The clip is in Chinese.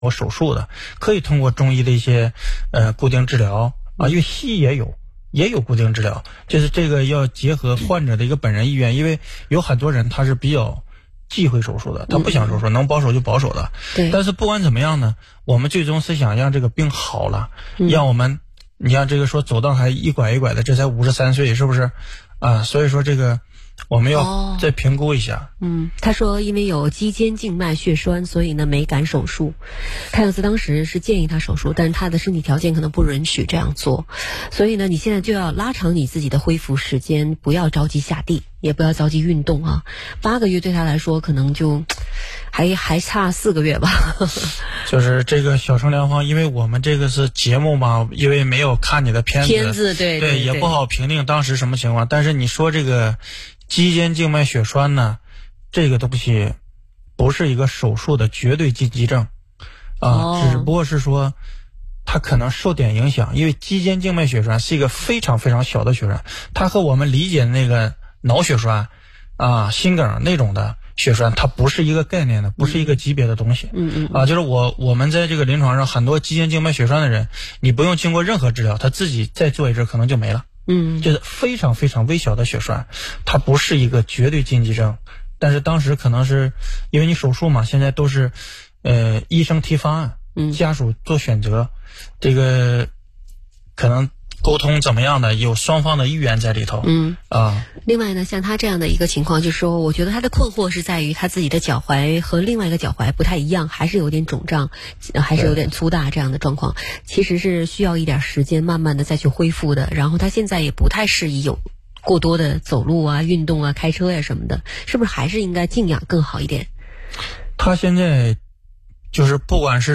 手术的，可以通过中医的一些固定治疗啊，因为西医也有固定治疗，就是这个要结合患者的一个本人意愿，因为有很多人他是比较忌讳手术的，他不想手术，能保守就保守的。 对。 但是不管怎么样呢，我们最终是想让这个病好了，让我们，你像这个说走道还一拐一拐的，这才53岁，是不是？啊，所以说这个我们要再评估一下。 他说因为有肌间静脉血栓，所以呢没敢手术。太阳子当时是建议他手术，但是他的身体条件可能不允许这样做，所以呢你现在就要拉长你自己的恢复时间，不要着急下地，也不要着急运动啊。8个月对他来说可能就还差4个月吧。 就是这个小程良方，因为我们这个是节目嘛，因为没有看你的片子， 对， 也不好评定当时什么情况。但是你说这个肌间静脉血栓呢，这个东西不是一个手术的绝对禁忌症啊，只不过是说它可能受点影响，因为肌间静脉血栓是一个非常非常小的血栓，它和我们理解的那个脑血栓啊、心梗那种的血栓，它不是一个概念的，不是一个级别的东西。就是我们在这个临床上，很多肌间静脉血栓的人，你不用经过任何治疗，他自己再做一阵可能就没了。就是非常非常微小的血栓，它不是一个绝对禁忌症。但是当时可能是因为你手术嘛，现在都是医生提方案，家属做选择，这个可能沟通怎么样的，有双方的意愿在里头。 另外呢，像他这样的一个情况，就是说我觉得他的困惑是在于他自己的脚踝和另外一个脚踝不太一样，还是有点肿胀，还是有点粗大这样的状况，其实是需要一点时间慢慢的再去恢复的。然后他现在也不太适宜有过多的走路啊、运动啊、开车呀什么的，是不是还是应该静养更好一点？ 他现在就是不管是